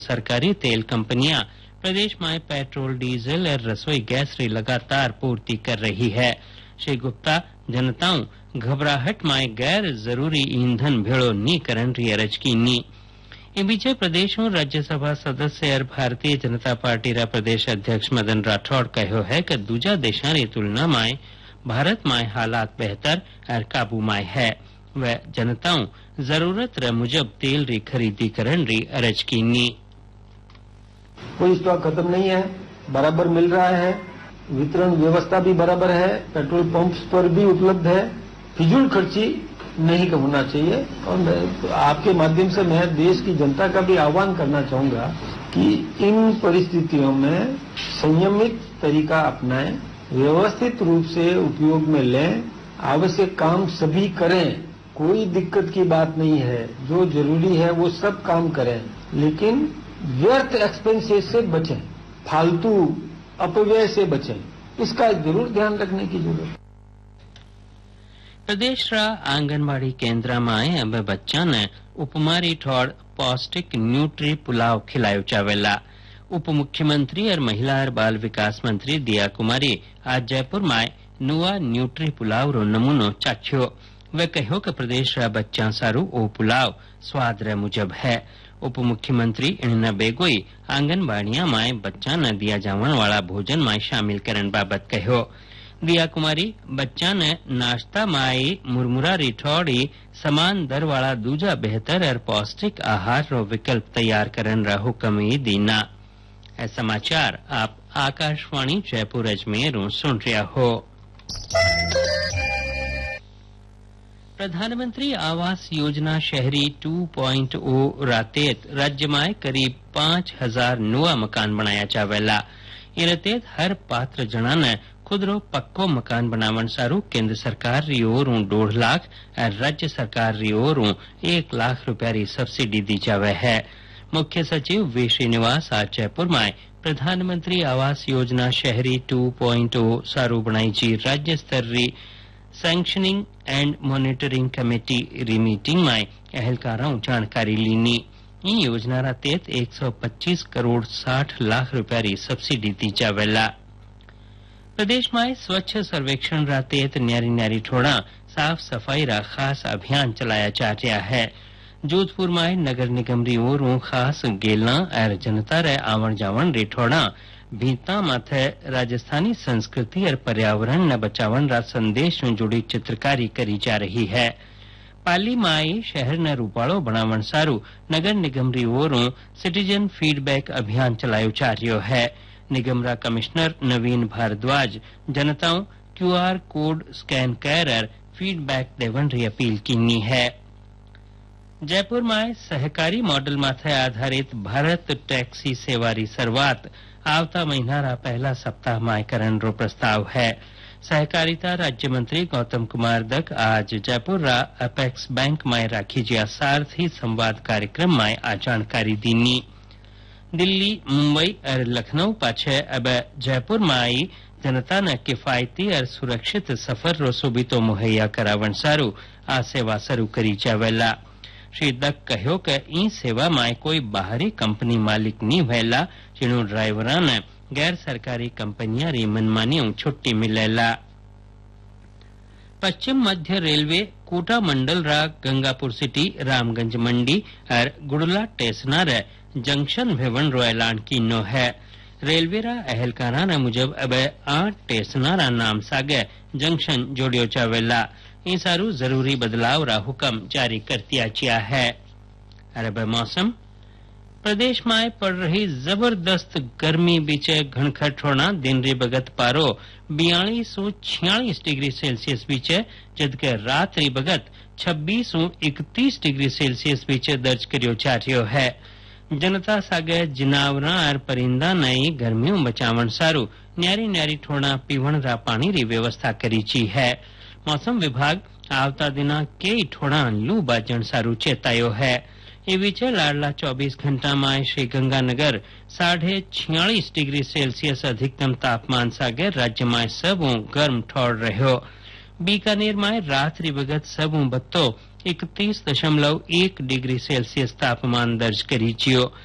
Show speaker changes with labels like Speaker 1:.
Speaker 1: सरकारी तेल कंपनियां प्रदेश में पेट्रोल डीजल और रसोई गैस री लगातार पूर्ति कर रही है। श्री गुप्ता जनताओं घबराहट में गैर जरूरी ईंधन भेड़ो नी करन री अरज कीनी। इन बीचे प्रदेश में राज्यसभा सदस्य और भारतीय जनता पार्टी रा प्रदेश अध्यक्ष मदन राठौड़ कहो है कि दूजा देशों की तुलना में भारत में हालात बेहतर और काबू में है। वह जनताओं जरूरत रे मुजब तेल री खरीदी करन री अरज कीनी।
Speaker 2: कोई स्टॉक खत्म नहीं है, बराबर मिल रहा है, वितरण व्यवस्था भी बराबर है, पेट्रोल पंप्स पर भी उपलब्ध है। फिजूल खर्ची नहीं होना चाहिए। और आपके माध्यम से मैं देश की जनता का भी आह्वान करना चाहूंगा कि इन परिस्थितियों में संयमित तरीका अपनाएं, व्यवस्थित रूप से उपयोग में लें, आवश्यक काम सभी करें। कोई दिक्कत की बात नहीं है, जो जरूरी है वो सब काम करें, लेकिन व्यर्थ एक्सपेंसेस से बचें, फालतू अपव्यय से बचें। इसका जरूर ध्यान रखने की जरूरत है।
Speaker 1: प्रदेश रा आंगनबाड़ी केंद्र में अब बच्चा ने उपमा री ठोड़ पौष्टिक न्यूट्री पुलाव खिलायो चावेला। उप मुख्यमंत्री और महिला और बाल विकास मंत्री दिया कुमारी आज जयपुर में नुआ न्यूट्री पुलाव रो नमूनो चाख्यो। वे कहो कि प्रदेश रा बच्चा सारू ओ पुलाव स्वाद रे मुजब है। उप मुख्यमंत्री इन्ना बेगोई आंगनबाड़िया में बच्चा न दिया जावन वाला भोजन में शामिल करन बाबत कहो। दिया कुमारी बच्चा ने नाश्ता में मुरमुरा रिठौड़ी समान दर वाला दूजा बेहतर और पौष्टिक आहार रो विकल्प तैयार करन रा हुक्म दीना। समाचार आप आकाशवाणी जयपुर अजमेर सुन रहा हो। प्रधानमंत्री आवास योजना शहरी 2.0 रातेत राज्य में करीब 5000 नवा मकान बनाया जावेला। इन तेत हर पात्र जना ने खुदरो पक्को मकान बनावन सारू केंद्र सरकार री ओर 1.5 लाख और राज्य सरकार री ओर 1 लाख रुपया री सब्सिडी दी जावे है। मुख्य सचिव वी श्रीनिवास आज जयपुर में प्रधानमंत्री आवास योजना शहरी 2.0 सारू बनाई जी राज्य स्तर री सैंक्शनिंग एंड मॉनिटरिंग कमेटी री मीटिंग में अहलकारों जानकारी लीनी। इन योजना रा तेत 125 करोड़ 60 लाख रुपया री सब्सिडी दी जावेला। प्रदेश में स्वच्छ सर्वेक्षण रा तेत न्यारी न्यारी ठोड़ा साफ सफाई रा खास अभियान चलाया जा रहा है। जोधपुर में नगर निगम री ओर खास गेला और जनता रे आवन जावन री ठोड़ा भीता माथे राजस्थानी संस्कृति और पर्यावरण न बचावन रा संदेश में जुड़ी चित्रकारी करी जा रही है। पाली माई शहर न रूपाड़ो बनावन सारू नगर निगम री ओर सिटीजन फीडबैक अभियान चलायो जा रहा है। निगम रा कमिश्नर नवीन भारद्वाज जनताओं QR कोड स्कैन कर फीडबैक देवन री अपील कीनी है। जयपुर में सहकारी मॉडल माथे आधारित भारत टैक्सी सेवा री शुरुआत आवता महीना रा पहला सप्ताह में करन रो प्रस्ताव है। सहकारिता राज्य मंत्री गौतम कुमार दक आज जयपुर रा अपेक्स बैंक में राखी जिया सारथी संवाद कार्यक्रम में आ जानकारी दीनी। दिल्ली, मुंबई और लखनऊ पाछे अब जयपुर में आई जनता ने किफायती और सुरक्षित सफर रो सुविधो मुहैया करावन सारू आ सेवा शुरू करी जावेला। श्री दक कहो कि ई सेवा में कोई बाहरी कंपनी मालिक नहीं वेला, जिनो ड्राइवरा ने गैर सरकारी कंपनियां री मनमानी छुट्टी मिलेला। पश्चिम मध्य रेलवे कोटा मंडल रा गंगापुर सिटी, रामगंज मंडी और गुड़ला स्टेशना रे जंक्शन भेवन रो ऐलान कीनो है। रेलवे रा अहलकारा न मुजब अब 8 स्टेशना रा नाम सागे जंक्शन जोड़ियो जावेला। इन सारू जरूरी बदलाव रा हुक्म जारी कर दिया गया है। अब मौसम प्रदेश में पड़ रही जबरदस्त गर्मी बीचे घनखट होना दिन री बगत पारो 42 से 46 डिग्री सेल्सियस बीचे, जबकि रात री बगत 26 से 31 डिग्री सेल्सियस बीचे दर्ज करियो जा रहा है। जनता सागे जिनावरा और परिंदा नई गर्मी बचावन सारू न्यारी न्यारी ठोड़ा पीवण रा पानी री व्यवस्था करी ची है। मौसम विभाग आवता दिना कई ठोड़ा लू बाजन सारू चेतायो है। ये बीचे लाडला 24 घंटा में श्री गंगानगर 46.5 डिग्री सेल्सियस अधिकतम तापमान सागे राज्य में सब गर्म ठोड़ रहो। बीकानेर में रात्रि बगत सब बत्तो 31.1 डिग्री सेल्सियस तापमान दर्ज करी जियो।